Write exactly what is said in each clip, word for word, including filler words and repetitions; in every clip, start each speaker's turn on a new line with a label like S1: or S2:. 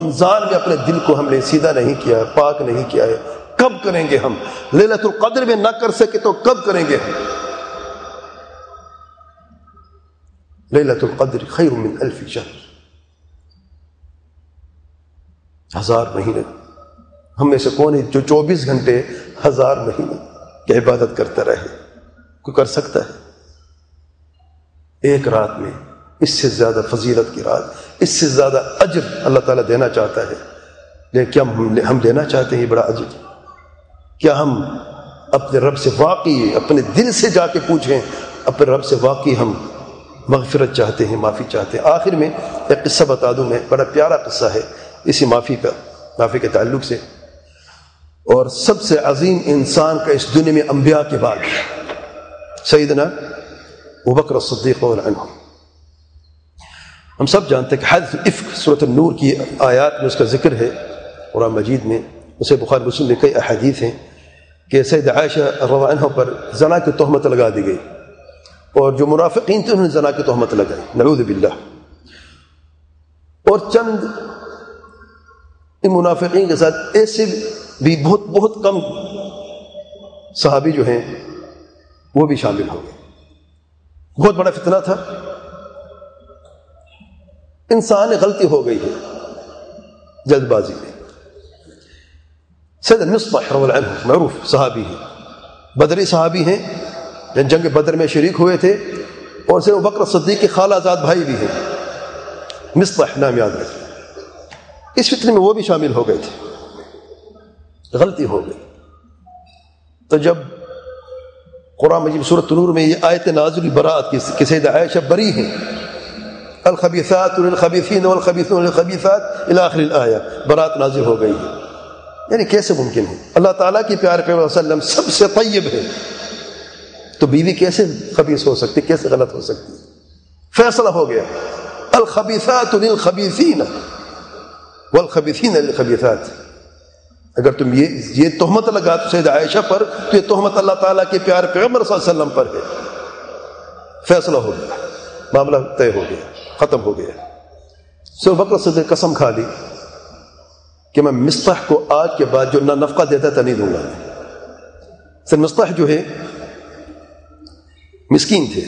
S1: رمضان میں اپنے دل کو ہم نے سیدھا نہیں کیا، پاک نہیں کیا ہے، کب کریں گے ہم؟ لیلۃ القدر میں نہ کر سکے تو کب کریں گے ہم؟ لیلۃ القدر خیر من الف شہر، ہزار مہینے۔ ہم میں سے کون ہے جو چوبیس گھنٹے ہزار مہینے کی عبادت کرتا رہے؟ کوئی کر سکتا ہے؟ ایک رات میں اس سے زیادہ فضیلت کی رات، اس سے زیادہ اجر اللہ تعالیٰ دینا چاہتا ہے، لیکن کیا ہم لینا چاہتے ہیں یہ بڑا اجر؟ کیا ہم اپنے رب سے واقعی اپنے دل سے جا کے پوچھیں، اپنے رب سے واقعی ہم مغفرت چاہتے ہیں، معافی چاہتے ہیں؟ آخر میں ایک قصہ بتا دوں میں، بڑا پیارا قصہ ہے اسی معافی کا، معافی کے تعلق سے، اور سب سے عظیم انسان کا اس دنیا میں انبیاء کے بعد سیدنا ابوبکر الصدیق رضی اللہ عنہ۔ ہم سب جانتے ہیں کہ حادث الافک سورۃ النور کی آیات میں اس کا ذکر ہے قرآن مجید میں، اسے بخاری مسلم میں کئی احادیث ہیں کہ سیدہ عائشہ رضی اللہ عنہ پر زنا کی تہمت لگا دی گئی، اور جو منافقین تھے انہوں نے زنا کی تہمت لگائی، نعوذ باللہ۔ اور چند ان منافقین کے ساتھ ایسے بھی بہت بہت کم صحابی جو ہیں وہ بھی شامل ہو گئے۔ بہت بڑا فتنہ تھا، انسان غلطی ہو گئی ہے جلد بازی میں۔ سیدنا مصطح رضی اللہ عنہ معروف صحابی ہیں، بدری صحابی ہیں، جنگ بدر میں شریک ہوئے تھے، اور سیدنا ابوبکر صدیق کے خالہ زاد بھائی بھی ہیں، مصطح نام یاد رکھیں۔ اس فتنے میں وہ بھی شامل ہو گئے تھے، غلطی ہو گئی۔ تو جب قرآن مجید سورۃ نور میں یہ آیت نازل برات کی کہ سیدہ عائشہ بری ہیں، الخبیثات للخبیثین والخبیثون للخبیثات الی آخر الآیہ، برات نازل ہو گئی ہے۔ یعنی کیسے ممکن ہے؟ اللہ تعالیٰ کی پیارے پیغمبر صلی اللہ علیہ وسلم سب سے طیب ہے، تو بیوی کیسے خبیث ہو سکتی، کیسے غلط ہو سکتی؟ فیصلہ ہو گیا، الخبیثات للخبیثین والخبیثین للخبیثات۔ اگر تم یہ یہ تہمت لگا تو سیدہ عائشہ پر، تو یہ تہمت اللہ تعالیٰ کے پیارے پیغمبر صلی اللہ علیہ وسلم پر ہے۔ فیصلہ ہو گیا، معاملہ طے ہو گیا، ختم ہو گیا۔ سو بکر صدیق قسم کھا لی کہ میں مصطح کو آج کے بعد جو نہ نفقہ دیتا تھا نہیں دوں گا۔ سر مصطح جو ہے مسکین تھے،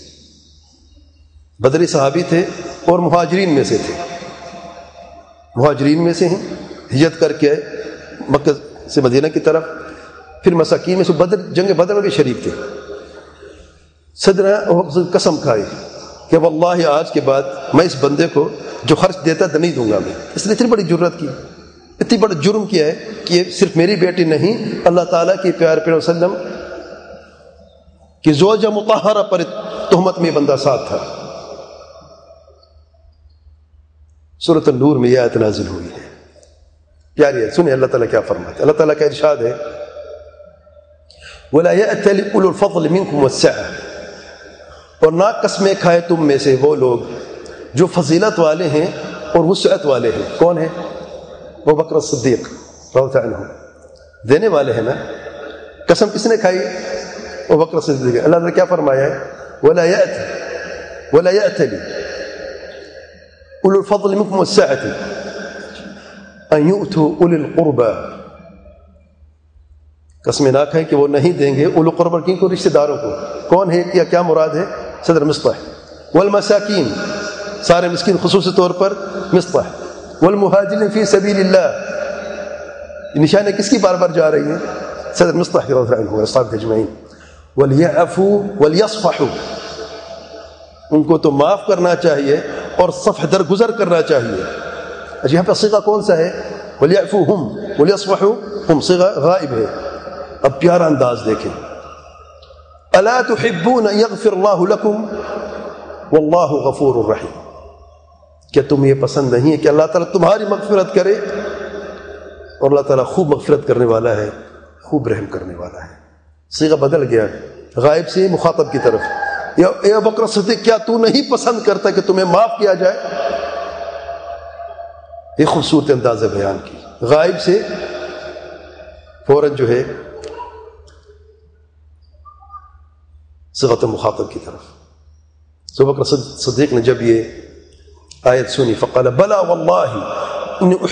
S1: بدری صحابی تھے، اور مہاجرین میں سے تھے، مہاجرین میں سے ہیں، ہجرت کر کے مکہ سے مدینہ کی طرف، پھر مساکین میں سے بدر جنگ بدر میں بھی شریک تھے۔ صدر قسم کھائی کہ واللہ آج کے بعد میں اس بندے کو جو خرچ دیتا تھا نہیں دوں گا میں۔ اس نے اتنی بڑی جرت کی، اتنی بڑا جرم کیا ہے کہ یہ صرف میری بیٹی نہیں، اللہ تعالیٰ کی پیارے پیغمبر صلی اللہ علیہ وسلم کی زوجہ مطہرہ پر تہمت میں بندہ ساتھ تھا۔ سورۃ النور میں یہ آیت نازل ہوئی ہے، پیاری ہے، سنیں اللہ تعالیٰ کیا فرماتے ہیں۔ اللہ تعالیٰ کا ارشاد ہے وَلَا يَأْتَلِ أُولُو الْفَضْلِ مِنْكُمْ وَالسَّعَةِ، اور نہ قسمیں کھائے تم میں سے وہ لوگ جو فضیلت والے ہیں اور وسعت والے ہیں۔ کون ہیں؟ ابوبکر صدیق رضی اللہ عنہ، دینے والے ہیں نا۔ قسم کس نے کھائی؟ ابوبکر صدیق۔ اللہ نے کیا فرمایا ہے؟ وَلَا يَأْتِ وَلَا يَأْتَلِ أُولُو الْفَضْلِ مِنْكُمْ وَالسَّعَةِ أَن يُؤْتُوا أُولِي الْقُرْبَى، قسمیں نہ کھائیں کہ وہ نہیں دیں گے اولو قربا، کن کو؟ رشتہ داروں کو۔ کون ہے یا کیا مراد ہے؟ صدر مصطح۔ والمساکین، سارے مسکین خصوصی طور پر مصطح۔ والمہاجرین فی سبیل اللہ، نشانیں کس کی بار بار جا رہی ہیں؟ صدر مصطح رضی اللہ عنہ واصحابہ اجمعین۔ ولیعفوا ولیصفحوا، ان کو تو معاف کرنا چاہیے اور صفح درگزر کرنا چاہیے۔ اچھا یہاں پہ صیغہ کون سا ہے؟ ولیعفوا ہم ولیصفحوا ہم، صیغہ غائب ہے۔ اب پیارا انداز دیکھیں، الا تحبون ان یغفر اللہ لکم واللہ غفور الرحیم، کیا تم یہ پسند نہیں ہے کہ اللہ تعالیٰ تمہاری مغفرت کرے؟ اور اللہ تعالیٰ خوب مغفرت کرنے والا ہے، خوب رحم کرنے والا ہے۔ صیغہ بدل گیا، غائب سے مخاطب کی طرف، یا اے ابوبکر صدیق کیا تو نہیں پسند کرتا کہ تمہیں معاف کیا جائے؟ یہ خوبصورت انداز بیان کی، غائب سے فوراً جو ہے صیغۃ مخاطب کی طرف۔ تو ابوبکر صدیق نے جب یہ آیت سنی فقال بلا واللہ